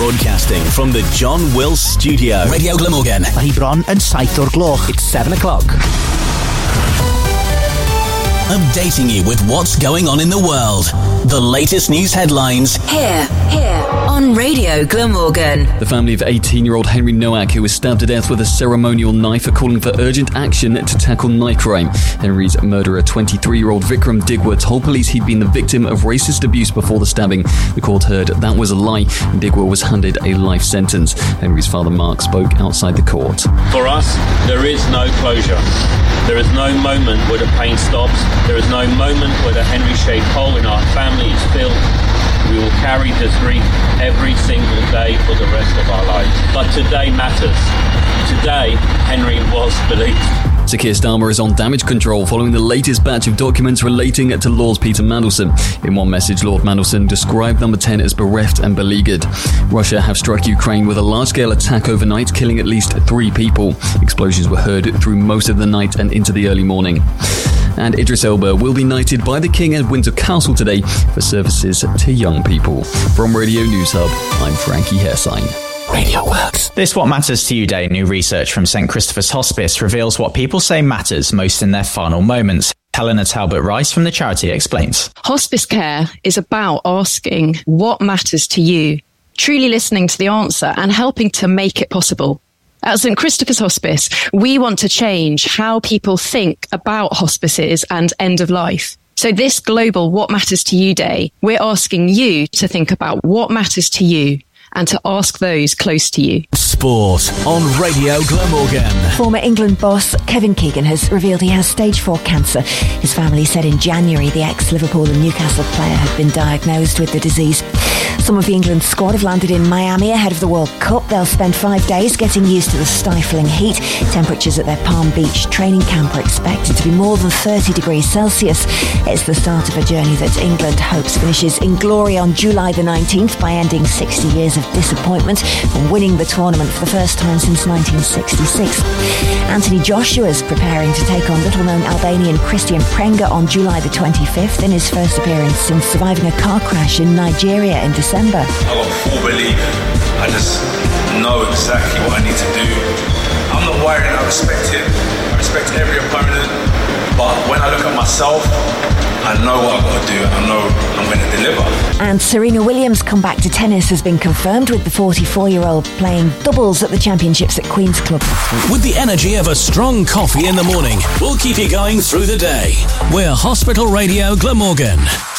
Broadcasting from the John Wills Studio. Radio Glamorgan. Mae hi bron yn 7 o'r gloch. It's 7 o'clock. Updating you with what's going on in the world. The latest news headlines. Here on Radio Glamorgan. The family of 18-year-old Henry Nowak, who was stabbed to death with a ceremonial knife, are calling for urgent action to tackle knife crime. Henry's murderer, 23-year-old Vikram Digwa, told police he'd been the victim of racist abuse before the stabbing. The court heard that was a lie, and Digwa was handed a life sentence. Henry's father, Mark, spoke outside the court. For us, there is no closure. There is no moment where the pain stops. There is no moment where the Henry-shaped hole in our family is filled. We will carry this grief every single day for the rest of our lives. But today matters. Today, Henry was believed. Sir Keir Starmer is on damage control following the latest batch of documents relating to Lord Peter Mandelson. In one message, Lord Mandelson described Number 10 as bereft and beleaguered. Russia have struck Ukraine with a large-scale attack overnight, killing at least 3 people. Explosions were heard through most of the night and into the early morning. And Idris Elba will be knighted by the King at Windsor Castle today for services to young people. From Radio News Hub, I'm Frankie Hairsign. Radio Works. This What Matters to You Day new research from St Christopher's Hospice reveals what people say matters most in their final moments. Helena Talbot-Rice from the charity explains. Hospice care is about asking what matters to you, truly listening to the answer and helping to make it possible. At St Christopher's Hospice, we want to change how people think about hospices and end of life. So this global What Matters to You Day, we're asking you to think about what matters to you and to ask those close to you. Sport on Radio Glamorgan. Former England boss Kevin Keegan has revealed he has stage 4 cancer. His family said in January the ex-Liverpool and Newcastle player had been diagnosed with the disease. Some of the England squad have landed in Miami ahead of the World Cup. They'll spend 5 days getting used to the stifling heat. Temperatures at their Palm Beach training camp are expected to be more than 30 degrees Celsius. It's the start of a journey that England hopes finishes in glory on July the 19th by ending 60 years of disappointment from winning the tournament for the first time since 1966. Anthony Joshua's preparing to take on little-known Albanian Christian Prenga on July the 25th in his first appearance since surviving a car crash in Nigeria in December. I got full belief. I just know exactly what I need to do. I'm not worried. I respect him. I respect every opponent. But when I look at myself, I know what I've got to do. I know I'm going to deliver. And Serena Williams' comeback to tennis has been confirmed, with the 44-year-old playing doubles at the championships at Queen's Club. With the energy of a strong coffee in the morning, we'll keep you going through the day. We're Hospital Radio Glamorgan.